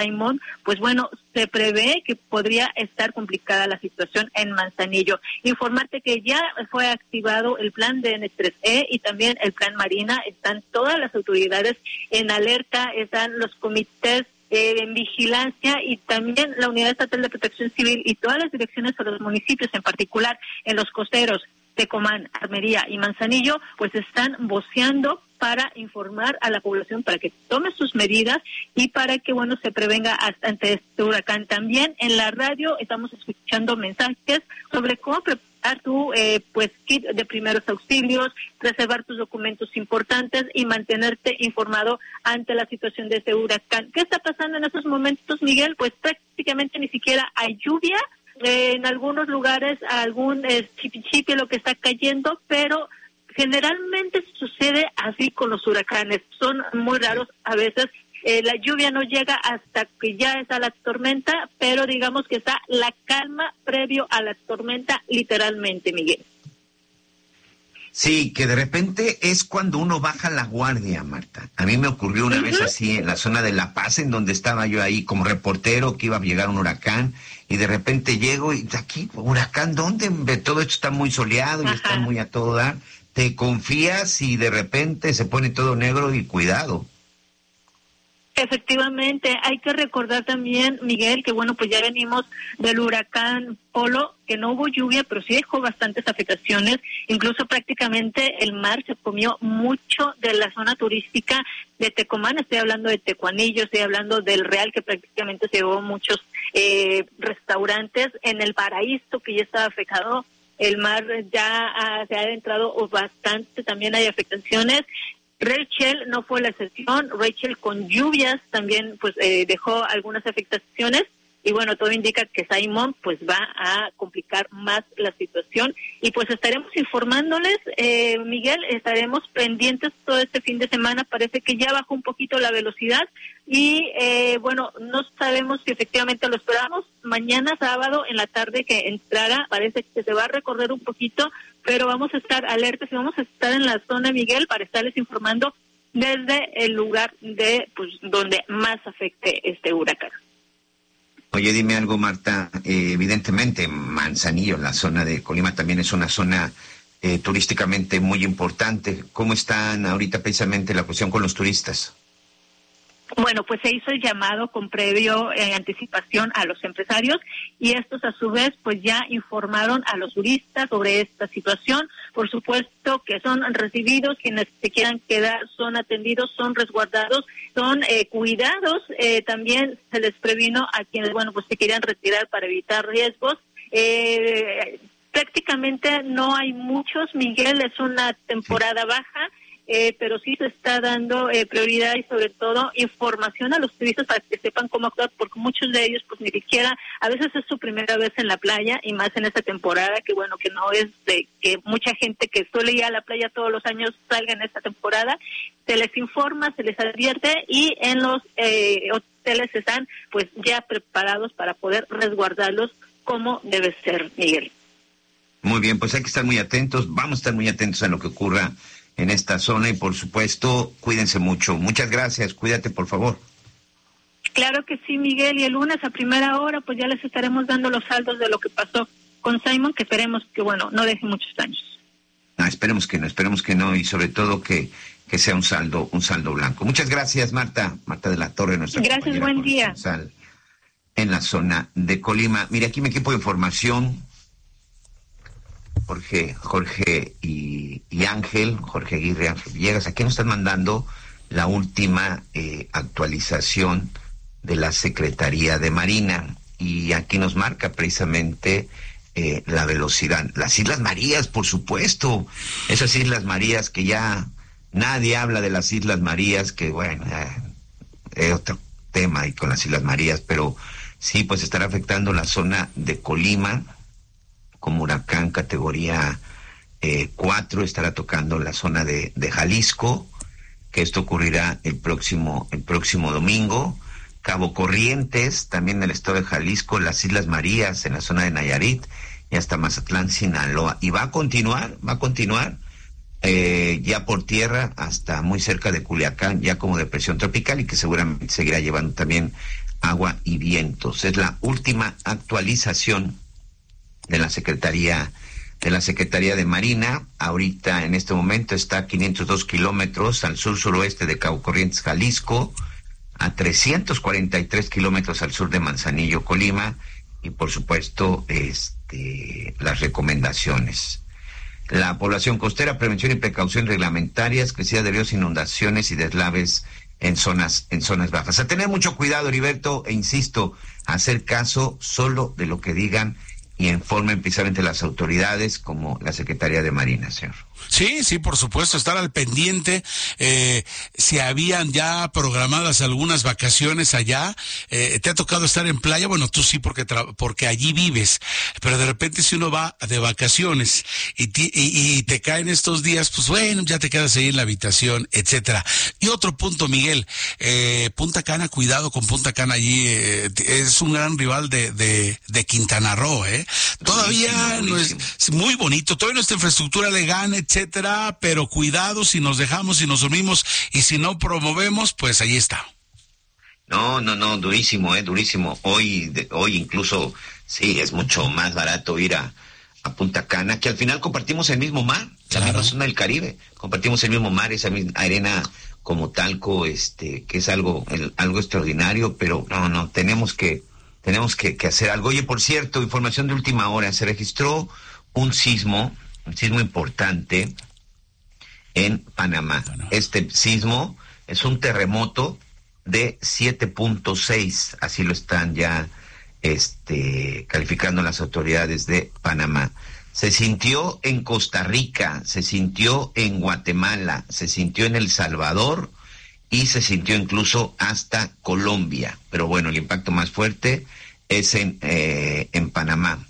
Saimón, pues bueno, se prevé que podría estar complicada la situación en Manzanillo. Informarte que ya fue activado el plan de N3E y también el plan Marina. Están todas las autoridades en alerta, están los comités en vigilancia y también la Unidad Estatal de Protección Civil y todas las direcciones a los municipios, en particular en los costeros, Tecomán, Armería y Manzanillo, pues están voceando para informar a la población para que tome sus medidas y para que, bueno, se prevenga ante este huracán. También en la radio estamos escuchando mensajes sobre cómo preparar tu kit de primeros auxilios, reservar tus documentos importantes y mantenerte informado ante la situación de este huracán. ¿Qué está pasando en estos momentos, Miguel? Pues prácticamente ni siquiera hay lluvia. En algunos lugares algún chipi lo que está cayendo, pero generalmente sucede así con los huracanes. Son muy raros a veces. La lluvia no llega hasta que ya está la tormenta, pero digamos que está la calma previo a la tormenta, literalmente, Miguel. Sí, que de repente es cuando uno baja la guardia, Marta. A mí me ocurrió una vez así en la zona de La Paz, en donde estaba yo ahí como reportero, que iba a llegar un huracán, y de repente llego y aquí, ¿huracán dónde? Todo esto está muy soleado y está muy a todo dar. Te confías y de repente se pone todo negro y cuidado. Efectivamente, hay que recordar también, Miguel, que bueno, pues ya venimos del huracán Polo, que no hubo lluvia, pero sí dejó bastantes afectaciones, incluso prácticamente el mar se comió mucho de la zona turística de Tecomán, estoy hablando de Tecuanillo, estoy hablando del Real, que prácticamente se llevó muchos restaurantes, en el Paraíso, que ya estaba afectado, el mar ya se ha adentrado bastante, también hay afectaciones. Rachel no fue la excepción. Rachel con lluvias también pues dejó algunas afectaciones y bueno, todo indica que Saimón pues va a complicar más la situación y pues estaremos informándoles, Miguel, estaremos pendientes todo este fin de semana. Parece que ya bajó un poquito la velocidad y bueno, no sabemos si efectivamente lo esperamos mañana sábado en la tarde que entrara, parece que se va a recorrer un poquito, pero vamos a estar alertas y vamos a estar en la zona, Miguel, para estarles informando desde el lugar de pues donde más afecte este huracán. Oye, dime algo, Marta. Evidentemente, Manzanillo, la zona de Colima, también es una zona turísticamente muy importante. ¿Cómo están ahorita precisamente la cuestión con los turistas? Bueno, pues se hizo el llamado con previo anticipación a los empresarios y estos a su vez pues ya informaron a los turistas sobre esta situación. Por supuesto que son recibidos, quienes se quieran quedar son atendidos, son resguardados, son cuidados. También se les previno a quienes, bueno, pues se querían retirar para evitar riesgos. Prácticamente no hay muchos, Miguel, es una temporada baja. Pero sí se está dando prioridad y sobre todo información a los turistas para que sepan cómo actuar, porque muchos de ellos pues ni siquiera, a veces es su primera vez en la playa y más en esta temporada, que bueno, que no es de que mucha gente que suele ir a la playa todos los años salga en esta temporada. Se les informa, se les advierte y en los hoteles están pues ya preparados para poder resguardarlos como debe ser, Miguel. Muy bien, pues hay que estar muy atentos, vamos a estar muy atentos a lo que ocurra en esta zona y por supuesto cuídense mucho. Muchas gracias, cuídate por favor. Claro que sí, Miguel, y el lunes a primera hora pues ya les estaremos dando los saldos de lo que pasó con Saimón, que esperemos que bueno, no deje muchos daños. Esperemos que no y sobre todo que sea un saldo blanco. Muchas gracias, Marta de la Torre, nuestra gracias, buen día. En la zona de Colima. Mire, aquí mi equipo de información, Jorge y Ángel, Jorge Aguirre, Ángel Villegas, aquí nos están mandando la última actualización de la Secretaría de Marina y aquí nos marca precisamente la velocidad. Las Islas Marías, por supuesto, esas Islas Marías que ya nadie habla de las Islas Marías, que bueno, es otro tema y con las Islas Marías, pero sí, pues estará afectando la zona de Colima como huracán categoría 4, estará tocando la zona de Jalisco, que esto ocurrirá el próximo domingo. Cabo Corrientes, también en el estado de Jalisco, las Islas Marías, en la zona de Nayarit, y hasta Mazatlán, Sinaloa. Y va a continuar ya por tierra hasta muy cerca de Culiacán, ya como depresión tropical, y que seguramente seguirá llevando también Agua y Vientos. Es la última actualización de la Secretaría de Marina. Ahorita, en este momento, está a 502 kilómetros al sur-suroeste de Cabo Corrientes, Jalisco, a 343 kilómetros al sur de Manzanillo, Colima, y por supuesto, las recomendaciones. La población costera, prevención y precaución reglamentarias, crecida de ríos, inundaciones y deslaves en zonas bajas. A tener mucho cuidado, Heriberto, e insisto, a hacer caso solo de lo que digan y informen precisamente las autoridades como la Secretaría de Marina, señor. Sí, por supuesto, estar al pendiente. Si habían ya programadas algunas vacaciones allá, ¿te ha tocado estar en playa? Bueno, tú sí, porque allí vives, pero de repente si uno va de vacaciones y te caen estos días, pues bueno, ya te quedas ahí en la habitación, etcétera. Y otro punto, Miguel, Punta Cana, cuidado con Punta Cana allí, es un gran rival de Quintana Roo, Todavía no es muy bonito, todavía nuestra infraestructura le gana, etcétera, pero cuidado si nos dejamos, si nos dormimos y si no promovemos, pues ahí está. No, durísimo, durísimo. Hoy incluso, sí, es mucho más barato ir a Punta Cana, que al final compartimos el mismo mar, la misma zona del Caribe, compartimos el mismo mar, esa misma arena como talco, que es algo extraordinario, pero no, tenemos que hacer algo. Oye, por cierto, información de última hora, se registró un sismo importante en Panamá. Este sismo es un terremoto de 7.6, así lo están ya calificando las autoridades de Panamá. Se sintió en Costa Rica, se sintió en Guatemala, se sintió en El Salvador y se sintió incluso hasta Colombia. Pero bueno, el impacto más fuerte es en Panamá.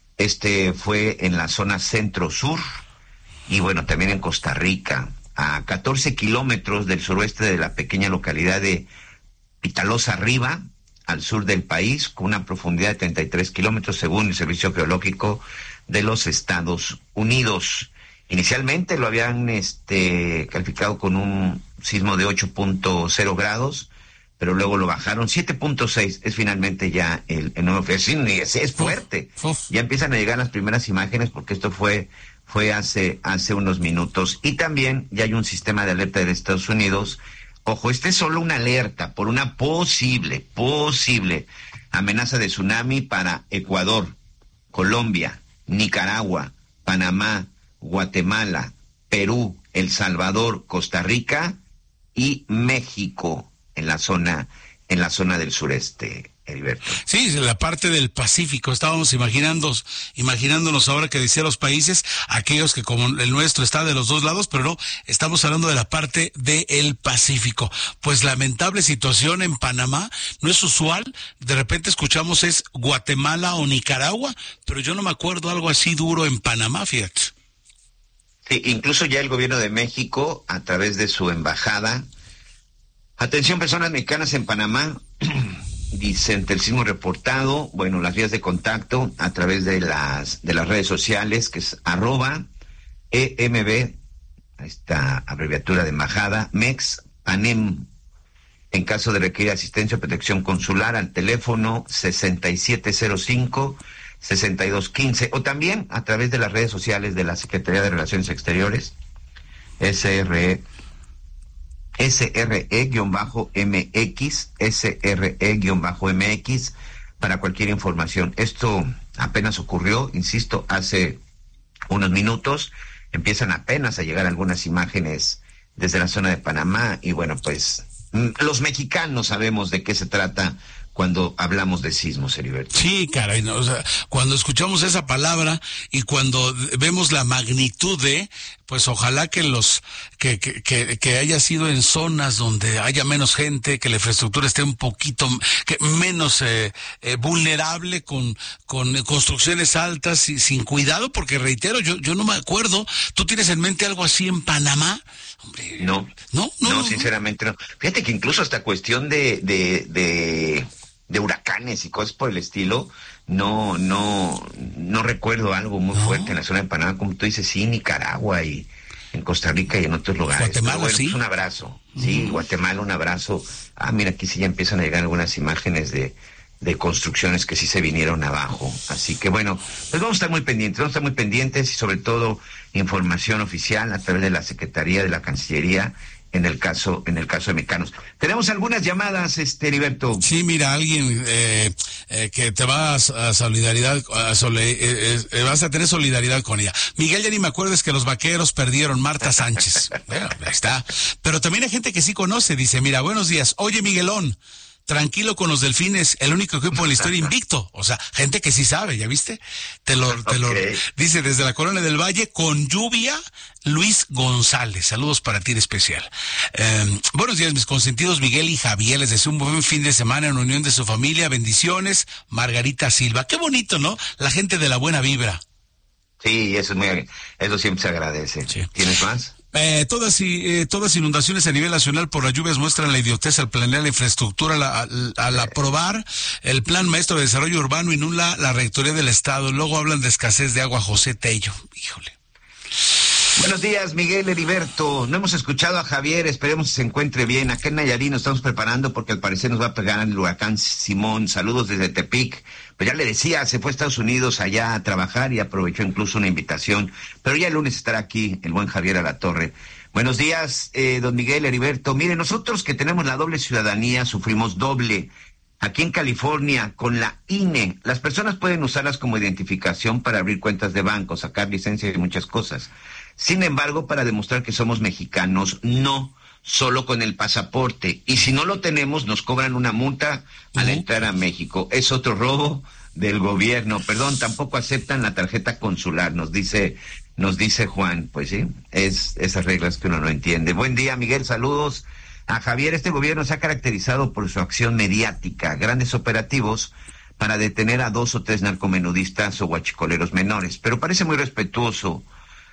Fue en la zona centro-sur y bueno, también en Costa Rica, a 14 kilómetros del suroeste de la pequeña localidad de Pitalosa Arriba, al sur del país, con una profundidad de 33 kilómetros según el Servicio Geológico de los Estados Unidos. Inicialmente lo habían calificado con un sismo de 8.0 grados, pero luego lo bajaron. 7.6 es finalmente ya el nuevo. Es fuerte. Ya empiezan a llegar las primeras imágenes porque esto fue hace unos minutos. Y también ya hay un sistema de alerta de Estados Unidos. Ojo, es solo una alerta por una posible amenaza de tsunami para Ecuador, Colombia, Nicaragua, Panamá, Guatemala, Perú, El Salvador, Costa Rica y México. En la zona del sureste, Heriberto. Sí, la parte del Pacífico. Estábamos imaginándonos ahora que decía los países, aquellos que como el nuestro está de los dos lados, pero no, estamos hablando de la parte del Pacífico. Pues lamentable situación en Panamá, no es usual, de repente escuchamos es Guatemala o Nicaragua, pero yo no me acuerdo algo así duro en Panamá, fíjate. Sí, incluso ya el gobierno de México, a través de su embajada. Atención, personas mexicanas en Panamá, dicen el sismo reportado, bueno, las vías de contacto a través de las redes sociales, que es @EMB, esta abreviatura de embajada, MEX Panem, en caso de requerir asistencia o protección consular al teléfono 6705-6215, o también a través de las redes sociales de la Secretaría de Relaciones Exteriores, SRE-MX, SRE-MX, para cualquier información. Esto apenas ocurrió, insisto, hace unos minutos. Empiezan apenas a llegar algunas imágenes desde la zona de Panamá y bueno, pues los mexicanos sabemos de qué se trata cuando hablamos de sismos, Heriberto. Sí, caray, no, o sea, cuando escuchamos esa palabra y cuando vemos la magnitud pues ojalá que que haya sido en zonas donde haya menos gente, que la infraestructura esté un poquito menos vulnerable, con construcciones altas y sin cuidado, porque reitero, yo no me acuerdo. ¿Tú tienes en mente algo así en Panamá? Hombre, no, sinceramente no. Fíjate que incluso hasta cuestión de huracanes y cosas por el estilo, no recuerdo algo muy fuerte en la zona de Panamá, como tú dices, sí, Nicaragua y en Costa Rica y en otros lugares. Guatemala, bueno, sí. Pues un abrazo. Sí, Guatemala, un abrazo. Mira, aquí sí ya empiezan a llegar algunas imágenes de construcciones que sí se vinieron abajo. Así que bueno, pues vamos a estar muy pendientes y sobre todo información oficial a través de la Secretaría de la Cancillería en el caso de Mecanos. Tenemos algunas llamadas, Heriberto. Sí, mira, alguien que te vas a solidaridad, vas a tener solidaridad con ella. Miguel, ya ni me acuerdo, es que los Vaqueros perdieron, Marta Sánchez. Bueno, ahí está. Pero también hay gente que sí conoce, dice, mira, buenos días, oye Miguelón, tranquilo con los Delfines, el único equipo de la historia invicto. O sea, gente que sí sabe, ¿ya viste? Te lo dice desde la Colonia del Valle, con lluvia, Luis González. Saludos para ti en especial. Buenos días, mis consentidos Miguel y Javier. Les deseo un buen fin de semana en unión de su familia. Bendiciones, Margarita Silva. Qué bonito, ¿no? La gente de la buena vibra. Sí, eso siempre se agradece. Sí. ¿Tienes más? Todas inundaciones a nivel nacional por las lluvias muestran la idiotez al planear la infraestructura al aprobar el Plan Maestro de Desarrollo Urbano y nula la Rectoría del Estado. Luego hablan de escasez de agua. José Tello. Híjole. Buenos días, Miguel, Heriberto. No hemos escuchado a Javier, esperemos que se encuentre bien. Acá en Nayarit nos estamos preparando porque al parecer nos va a pegar el huracán Simón. Saludos desde Tepic. Pues ya le decía, se fue a Estados Unidos allá a trabajar y aprovechó incluso una invitación. Pero ya el lunes estará aquí el buen Javier Alatorre. Buenos días, don Miguel, Heriberto. Mire, nosotros que tenemos la doble ciudadanía sufrimos doble. Aquí en California, con la INE, las personas pueden usarlas como identificación para abrir cuentas de banco, sacar licencias y muchas cosas. Sin embargo, para demostrar que somos mexicanos, no, solo con el pasaporte. Y si no lo tenemos, nos cobran una multa al entrar a México. Es otro robo del gobierno. Perdón, tampoco aceptan la tarjeta consular, nos dice Juan. Pues sí, es esas reglas que uno no entiende. Buen día, Miguel, saludos. A Javier, este gobierno se ha caracterizado por su acción mediática, grandes operativos para detener a 2 o 3 narcomenudistas o guachicoleros menores, pero parecen muy respetuosos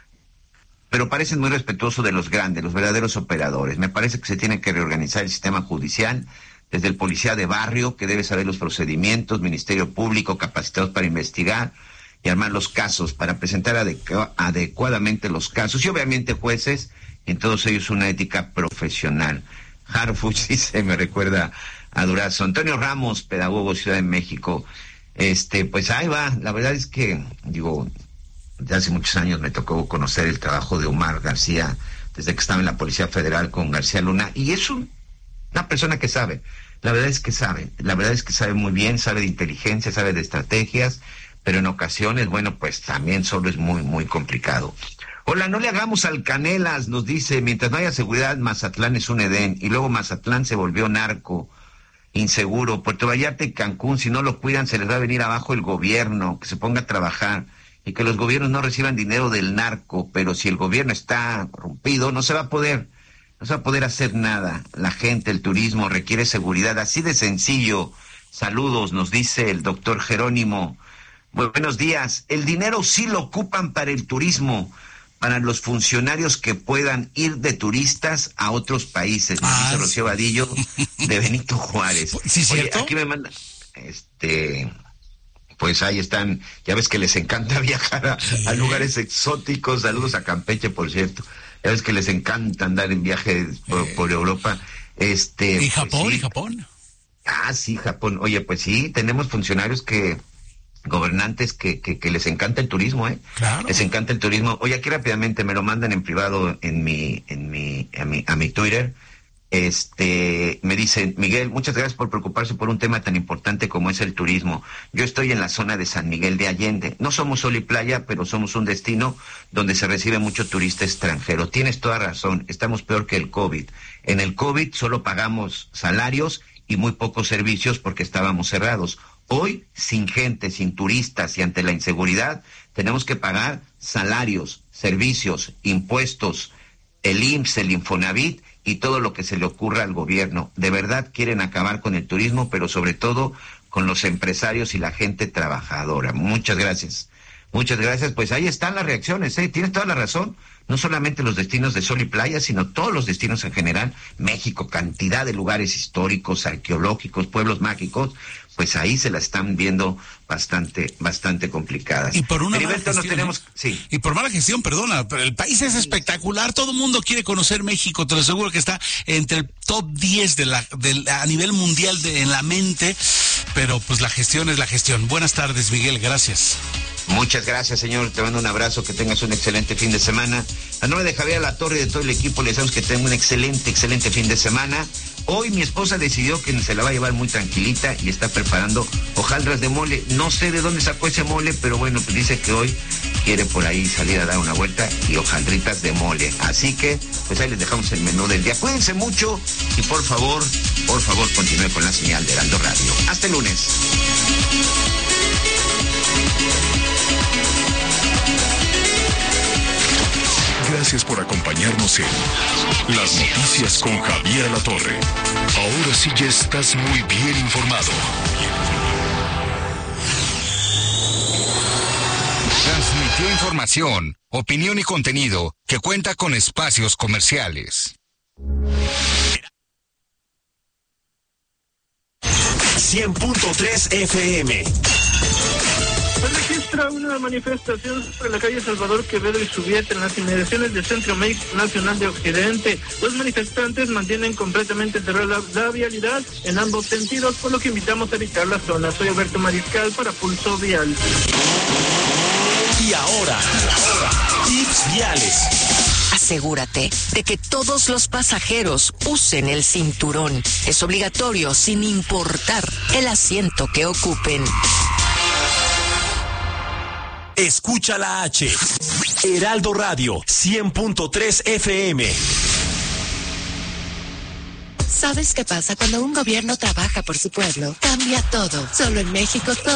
de los grandes, los verdaderos operadores. Me parece que se tiene que reorganizar el sistema judicial, desde el policía de barrio, que debe saber los procedimientos, Ministerio Público capacitados para investigar y armar los casos, para presentar adecuadamente los casos, y obviamente jueces, en todos ellos una ética profesional. Harfuch dice, me recuerda a Durazo. Antonio Ramos, pedagogo, Ciudad de México. Pues ahí va. La verdad es que, de hace muchos años me tocó conocer el trabajo de Omar García, desde que estaba en la Policía Federal con García Luna, y es una persona que sabe. La verdad es que sabe muy bien, sabe de inteligencia, sabe de estrategias, pero en ocasiones, bueno, pues también solo es muy, muy complicado. Hola, no le hagamos al Canelas, nos dice, mientras no haya seguridad, Mazatlán es un Edén, y luego Mazatlán se volvió narco, inseguro. Puerto Vallarta y Cancún, si no lo cuidan, se les va a venir abajo el gobierno, que se ponga a trabajar, y que los gobiernos no reciban dinero del narco, pero si el gobierno está rompido, no se va a poder hacer nada. La gente, el turismo requiere seguridad, así de sencillo. Saludos, nos dice el doctor Jerónimo. Buenos días, el dinero sí lo ocupan para el turismo, para los funcionarios que puedan ir de turistas a otros países. Me dice Rocío Vadillo de Benito Juárez. ¿Sí, cierto? Oye, aquí me manda, pues ahí están, ya ves que les encanta viajar a lugares exóticos. Saludos a Campeche, por cierto. Ya ves que les encanta andar en viajes por Europa. ¿Y Japón? Pues sí. ¿Y Japón? Sí, Japón. Oye, pues sí, tenemos funcionarios gobernantes que les encanta el turismo, Claro. Les encanta el turismo. Oye, aquí rápidamente me lo mandan en privado a mi Twitter. Me dicen, Miguel, muchas gracias por preocuparse por un tema tan importante como es el turismo. Yo estoy en la zona de San Miguel de Allende. No somos sol y playa, pero somos un destino donde se recibe mucho turista extranjero. Tienes toda razón, estamos peor que el COVID. En el COVID solo pagamos salarios y muy pocos servicios porque estábamos cerrados. Hoy, sin gente, sin turistas y ante la inseguridad, tenemos que pagar salarios, servicios, impuestos, el IMSS, el Infonavit y todo lo que se le ocurra al gobierno. De verdad quieren acabar con el turismo, pero sobre todo con los empresarios y la gente trabajadora. Muchas gracias Muchas gracias. Pues ahí están las reacciones, tienes toda la razón. No solamente los destinos de sol y playa, sino todos los destinos en general. México, cantidad de lugares históricos, arqueológicos, pueblos mágicos, pues ahí se la están viendo bastante complicadas. Y por una mala gestión, no tenemos, sí. Y por mala gestión, perdona, pero el país es espectacular, todo el mundo quiere conocer México, te lo aseguro que está entre el top 10 a nivel mundial en la mente, pero pues la gestión es la gestión. Buenas tardes, Miguel, gracias. Muchas gracias, señor. Te mando un abrazo, que tengas un excelente fin de semana. A nombre de Javier Alatorre y de todo el equipo, les deseamos que tengan un excelente fin de semana. Hoy mi esposa decidió que se la va a llevar muy tranquilita y está preparando hojaldras de mole. No sé de dónde sacó ese mole, pero bueno, pues dice que hoy quiere por ahí salir a dar una vuelta y hojaldritas de mole. Así que, pues ahí les dejamos el menú del día. Cuídense mucho y por favor, continúe con la señal de Heraldo Radio. Hasta el lunes. Gracias por acompañarnos en Las Noticias con Javier Alatorre. Ahora sí ya estás muy bien informado. Transmitió información, opinión y contenido que cuenta con espacios comerciales. 100.3 FM. Se registra una manifestación sobre la calle Salvador Quevedo y Subieta en las inmediaciones del Centro Nacional de Occidente. Los manifestantes mantienen completamente cerrada la vialidad en ambos sentidos, por lo que invitamos a evitar la zona. Soy Alberto Mariscal para Pulso Vial. Y ahora, tips viales. Asegúrate de que todos los pasajeros usen el cinturón. Es obligatorio, sin importar el asiento que ocupen. Escucha la H. Heraldo Radio, 100.3 FM. ¿Sabes qué pasa cuando un gobierno trabaja por su pueblo? Cambia todo. Solo en México todo